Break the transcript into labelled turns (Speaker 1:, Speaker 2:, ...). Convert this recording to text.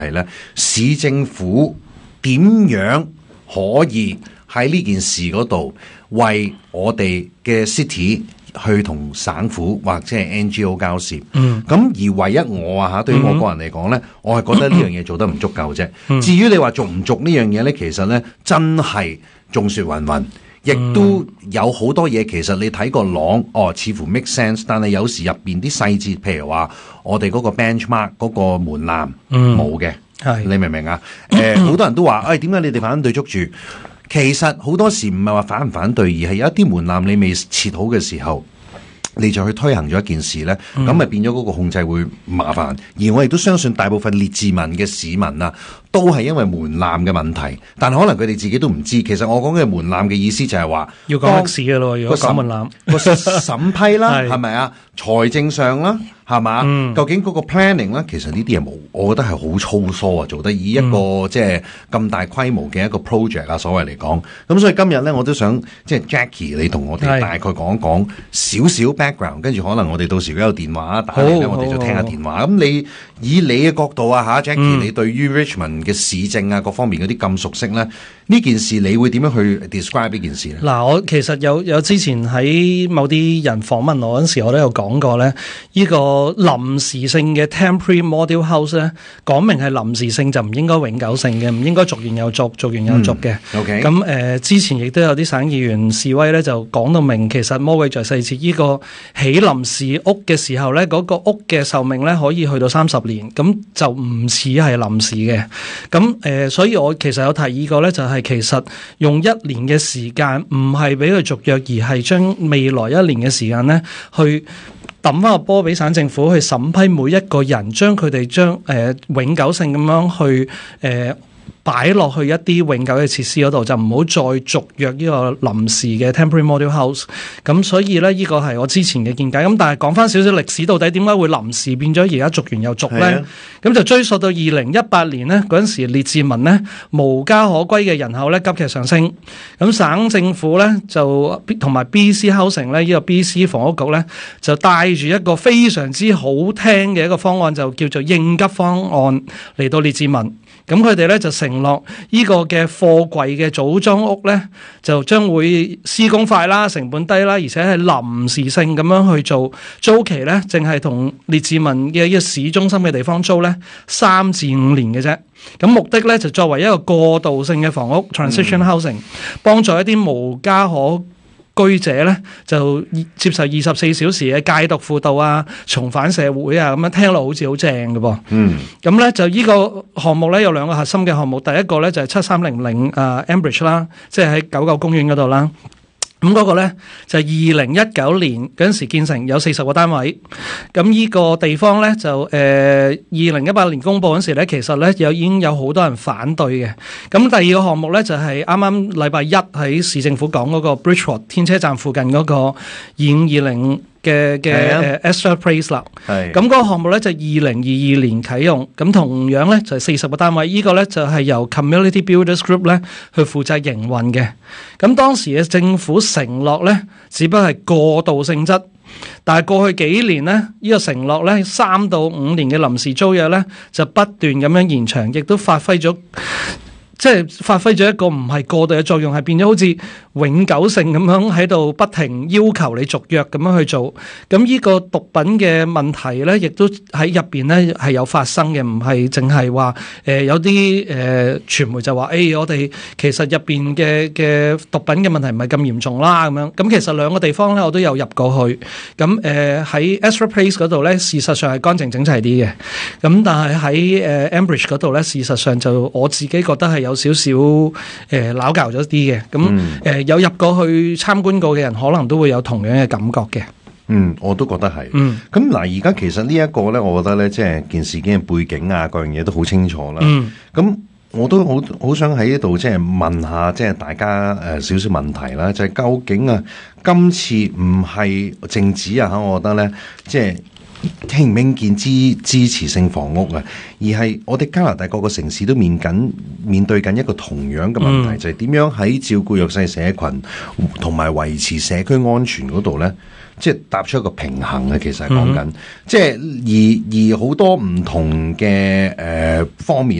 Speaker 1: 係咧，市政府點樣可以喺呢件事嗰度為我哋嘅 city 去同省府或者係 NGO 交涉？咁而唯一我對於我個人嚟講咧，我係覺得呢樣嘢做得唔足夠啫。至於你話續唔續呢樣嘢咧，其實咧真係眾說紛紛。亦都有好多嘢，其實你睇個朗，似乎 make sense， 但係有時入邊啲細節，譬如話我哋嗰個 benchmark 嗰個門檻冇嘅，你明唔明啊？好多人都話，點解你哋反對捉住？其實好多時唔係話反唔反對，而係有一啲門檻你未設好嘅時候，你就去推行咗一件事咧，咁咪變咗嗰個控制會麻煩。而我亦都相信大部分列治文嘅市民啊，都係因為門檻嘅問題，但可能佢哋自己都唔知。其實我講嘅門檻嘅意思就係話，
Speaker 2: 要講歷史嘅咯，如果講門檻
Speaker 1: 個審批啦，係咪啊？財政上啦，係嘛？究竟嗰個 planning 咧，其實呢啲嘢冇，我覺得係好粗疏啊，做得以一個即係咁大規模嘅一個 project 啊，所謂嚟講。咁所以今日咧，我都想即係 Jackie 你同我哋大概講一講少少 background， 跟住可能我哋到時如果有電話打嚟咧，我哋就聽下電話。咁你以你嘅角度啊Jackie 你對於 Richmond 嘅市政啊各方面嗰啲咁熟悉咧，呢件事你會點樣去 describe 呢件事咧？
Speaker 2: 嗱，我其實有之前喺某啲人訪問我嗰陣時，我都有講過咧，呢個臨時性嘅 temporary model house 咧，講明係臨時性就唔應該永久性嘅，唔應該續完又續，續完又續嘅。
Speaker 1: OK。
Speaker 2: 咁之前亦都有啲省議員示威咧，就講到明，其實魔鬼在細節，呢個起臨時屋嘅時候咧，嗰個屋嘅壽命咧可以去到30年，咁就唔似係臨時嘅。咁所以我其實有提議過咧，就係其實用1年嘅時間，唔係俾佢續約，而係將未來1年嘅時間咧去抌翻個波俾省政府去審批每一個人，將佢哋永久性咁樣去擺落去一啲永久嘅設施嗰度，就唔好再續約呢個臨時嘅 temporary model house。咁所以咧，呢個係我之前嘅見解。咁但係講翻少少歷史，到底點解會臨時變咗而家續完又續咧？咁就追溯到2018年咧，嗰陣時列治文咧無家可歸嘅人口咧急劇上升。咁省政府咧就同埋 BC Housing 咧，呢個 BC 房屋局咧就帶住一個非常之好聽嘅一個方案，就叫做應急方案嚟到列治文。咁佢哋咧就承諾呢個嘅貨櫃嘅組裝屋咧，就將會施工快啦、成本低啦，而且係臨時性咁樣去做。租期咧，淨係同列治文嘅一個市中心嘅地方租咧3至5年嘅啫。咁目的咧就作為一個過渡性嘅房屋 transition housing， 幫助一啲無家可居者咧就接受24小時嘅戒毒輔導啊、重返社會啊，咁樣聽落好似好正嘅噃。咁咧就呢個項目咧有2個核心嘅項目，第一個咧就係7300 Ambridge 啦，即係喺99公園嗰度啦。咁嗰個咧就係2019年嗰陣時建成，有40個單位。咁呢個地方咧就2018年公佈嗰陣時咧，其實咧已經有好多人反對嘅。咁第二個項目咧就係啱啱禮拜一喺市政府講嗰個 Bridgewater 天車站附近嗰個2520嘅Astor Place 啦，咁嗰個項目咧就2022年啟用，咁同樣咧就係40個單位，呢個咧就係由 Community Builders Group 咧去負責營運嘅。咁當時嘅政府承諾咧，只不過係過渡性質，但係過去幾年咧，呢個承諾咧3到5年嘅臨時租約咧就不斷咁樣延長，亦都發揮咗一個唔係過渡嘅作用，係變咗好似永久性咁樣喺度不停要求你續約咁樣去做。咁呢個毒品嘅問題咧，亦都喺入邊咧係有發生嘅，唔係淨係話有啲傳媒就話我哋其實入邊嘅毒品嘅問題唔係咁嚴重啦咁樣。咁其實2個地方咧我都有入過去。咁喺 Astor Place 嗰度咧，事實上係乾淨整齊啲嘅。咁但係喺Ambridge 嗰度咧，事實上就我自己覺得係有少少撈教咗啲嘅。咁有入過去參觀過嘅人，可能都會有同樣嘅感覺嘅。
Speaker 1: 我都覺得係。咁嗱，而家其實呢一個咧，我覺得咧，即係件事件嘅背景啊，各樣嘢都好清楚啦。咁我都好想喺呢度即係問下，即係大家少少問題啦，就係究竟啊，今次唔係淨止啊，我覺得咧，即係興唔興建支持性房屋啊，而係我哋加拿大各個城市都面對緊一個同樣嘅問題，就係點樣喺照顧弱勢社群同埋維持社區安全嗰度咧，即係踏出一個平衡嘅。其實係講緊，即係而好多唔同嘅方面。